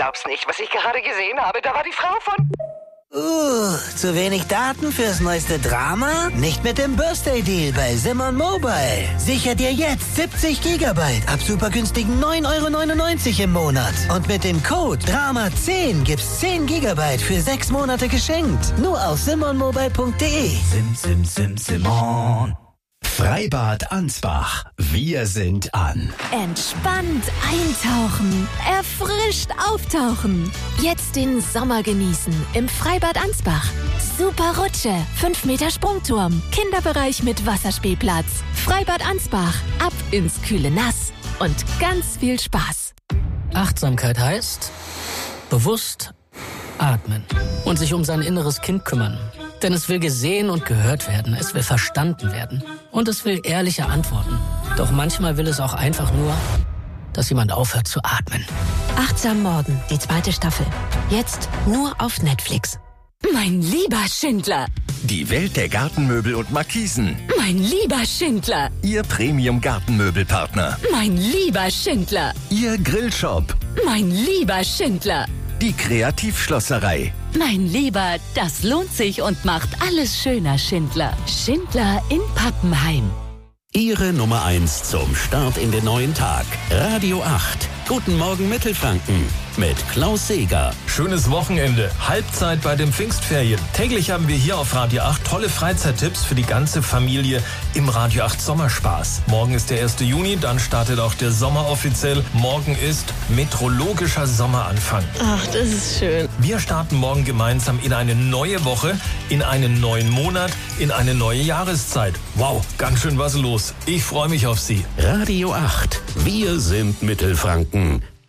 glaub's nicht, was ich gerade gesehen habe. Da war die Frau von... Zu wenig Daten fürs neueste Drama? Nicht mit dem Birthday-Deal bei Simon Mobile. Sicher dir jetzt 70 Gigabyte ab super günstigen 9,99 € im Monat. Und mit dem Code DRAMA10 gibt's 10 Gigabyte für 6 Monate geschenkt. Nur auf simonmobile.de. Simon. Freibad Ansbach. Wir sind an. Entspannt eintauchen, erfrischt auftauchen. Jetzt den Sommer genießen im Freibad Ansbach. Super Rutsche, 5 Meter Sprungturm, Kinderbereich mit Wasserspielplatz. Freibad Ansbach, ab ins kühle Nass und ganz viel Spaß. Achtsamkeit heißt bewusst atmen und sich um sein inneres Kind kümmern. Denn es will gesehen und gehört werden, es will verstanden werden und es will ehrliche Antworten. Doch manchmal will es auch einfach nur, dass jemand aufhört zu atmen. Achtsam Morden, die 2. Staffel. Jetzt nur auf Netflix. Mein lieber Schindler, Die Welt der Gartenmöbel und Markisen. mein lieber Schindler, Ihr Premium-Gartenmöbelpartner. mein lieber Schindler, Ihr Grillshop. mein lieber Schindler. Die Kreativschlosserei. Mein Lieber, das lohnt sich und macht alles schöner, Schindler. Schindler in Pappenheim. Ihre Nummer 1 zum Start in den neuen Tag. Radio 8. Guten Morgen Mittelfranken. Mit Klaus Seeger. Schönes Wochenende. Halbzeit bei den Pfingstferien. Täglich haben wir hier auf Radio 8 tolle Freizeittipps für die ganze Familie im Radio 8 Sommerspaß. Morgen ist der 1. Juni, dann startet auch der Sommer offiziell. Morgen ist meteorologischer Sommeranfang. Ach, das ist schön. Wir starten morgen gemeinsam in eine neue Woche, in einen neuen Monat, in eine neue Jahreszeit. Wow, ganz schön was los. Ich freue mich auf Sie. Radio 8. Wir sind Mittelfranken.